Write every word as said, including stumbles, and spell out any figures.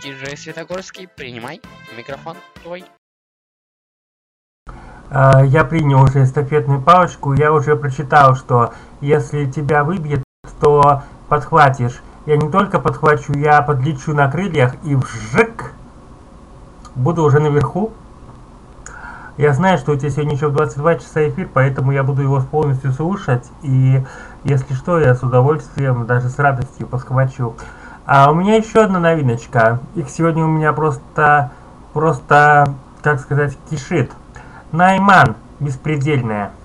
Диджей Светогорский, принимай, микрофон твой. Я принял уже эстафетную палочку, я уже прочитал, что если тебя выбьет, то подхватишь. Я не только подхвачу, я подлечу на крыльях и вжик, буду уже наверху. Я знаю, что у тебя сегодня еще в двадцать два часа эфир, поэтому я буду его полностью слушать. И если что, я с удовольствием, даже с радостью подхвачу. А у меня еще одна новиночка. Их сегодня у меня просто, просто, как сказать, кишит. Найман беспредельная.